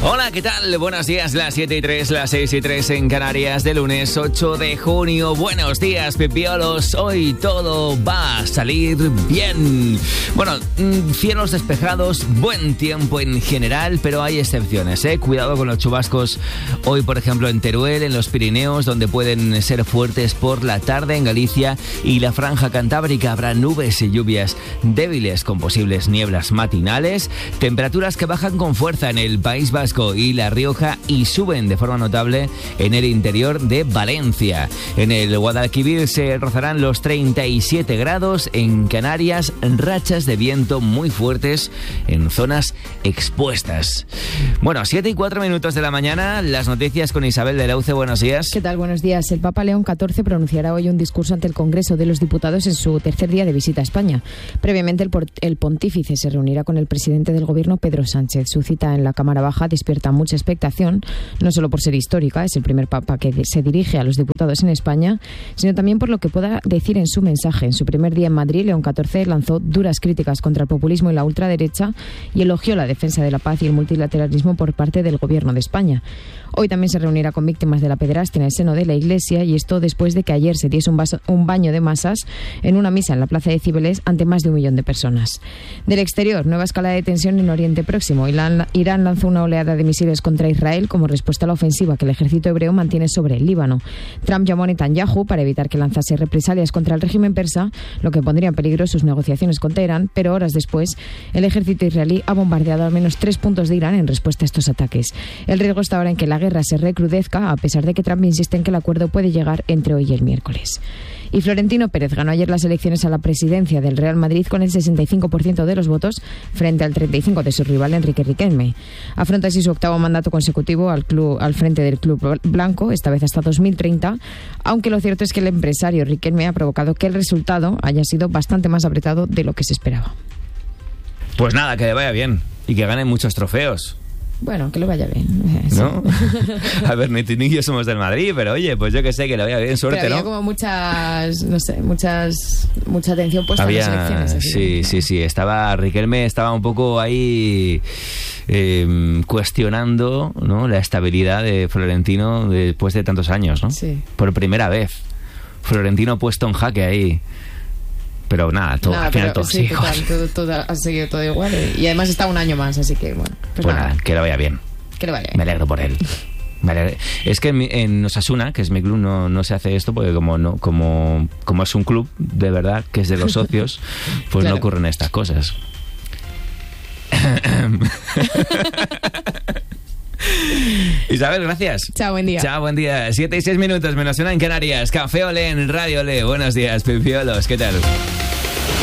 Hola, ¿qué tal? Buenos días, las 7:03, las 6:03 en Canarias, de lunes 8 de junio. Buenos días, pipiolos. Hoy todo va a salir bien. Bueno, cielos despejados, buen tiempo en general, pero hay excepciones, ¿eh? Cuidado con los chubascos. Hoy, por ejemplo, en Teruel, en los Pirineos, donde pueden ser fuertes por la tarde. En Galicia y la franja cantábrica habrá nubes y lluvias débiles con posibles nieblas matinales. Temperaturas que bajan con fuerza en el País Vasco y La Rioja y suben de forma notable en el interior de Valencia. En el Guadalquivir se rozarán los 37 grados. En Canarias, rachas de viento muy fuertes en zonas expuestas. Bueno, 7:04 de la mañana, las noticias con Isabel de Lauce. Buenos días. ¿Qué tal? Buenos días. El Papa León XIV pronunciará hoy un discurso ante el Congreso de los Diputados en su tercer día de visita a España. Previamente, el pontífice se reunirá con el presidente del Gobierno, Pedro Sánchez. Su cita en la Cámara Baja despierta mucha expectación, no solo por ser histórica, es el primer papa que se dirige a los diputados en España, sino también por lo que pueda decir en su mensaje. En su primer día en Madrid, León XIV lanzó duras críticas contra el populismo y la ultraderecha y elogió la defensa de la paz y el multilateralismo por parte del Gobierno de España. Hoy también se reunirá con víctimas de la pederastia en el seno de la Iglesia, y esto después de que ayer se diese un baño de masas en una misa en la plaza de Cibeles ante más de 1 millón de personas. Del exterior, nueva escalada de tensión en Oriente Próximo. Irán lanzó una oleada de misiles contra Israel como respuesta a la ofensiva que el ejército hebreo mantiene sobre el Líbano. Trump llamó a Netanyahu para evitar que lanzase represalias contra el régimen persa, lo que pondría en peligro sus negociaciones con Teherán, pero horas después el ejército israelí ha bombardeado al menos 3 puntos de Irán en respuesta a estos ataques. El riesgo está ahora en que la guerra se recrudezca, a pesar de que Trump insiste en que el acuerdo puede llegar entre hoy y el miércoles. Y Florentino Pérez ganó ayer las elecciones a la presidencia del Real Madrid con el 65% de los votos frente al 35% de su rival Enrique Riquelme. Afronta así su 8º mandato consecutivo al frente del club blanco, esta vez hasta 2030, aunque lo cierto es que el empresario Riquelme ha provocado que el resultado haya sido bastante más apretado de lo que se esperaba. Pues nada, que le vaya bien y que gane muchos trofeos. Bueno, que le vaya bien. ¿No? A ver, ni tú ni yo somos del Madrid, pero oye, pues yo que sé, que le vaya bien, suerte, pero había, ¿no? Como mucha atención puesta en las elecciones. Sí. Riquelme estaba un poco ahí cuestionando, ¿no?, la estabilidad de Florentino después de tantos años, ¿no? Sí. Por primera vez. Florentino puesto en jaque ahí. Pero nada, al final todo sí, sigue todo ha seguido todo igual. Y además está 1 año más, así que bueno. Pues nada, que le vaya bien. Que le vaya bien. Me alegro por él. Es que en Osasuna, que es mi club, no se hace esto, porque como es un club de verdad, que es de los socios, pues claro, no ocurren estas cosas. Isabel, gracias. Chao, buen día. Chao, buen día. 7:06 menos 1 en Canarias. Café Olé en Radio Olé. Buenos días, pipiolos. ¿Qué tal?